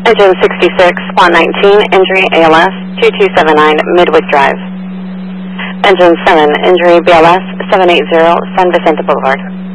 Engine 66, Squad 19, injury ALS 2279 Midwick Drive. Engine 7, injury BLS 780 San Vicente Boulevard.